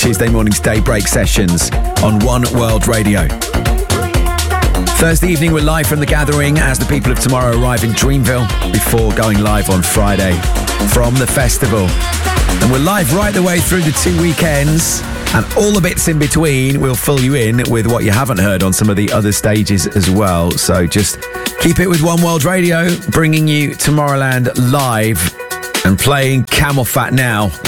Tuesday morning's Daybreak sessions on One World Radio. Thursday evening, we're live from The Gathering as the people of tomorrow arrive in Dreamville before going live on Friday from the festival. And we're live right the way through the 2 weekends, and all the bits in between we'll fill you in with what you haven't heard on some of the other stages as well. So just keep it with One World Radio, bringing you Tomorrowland live and playing Camel Fat now.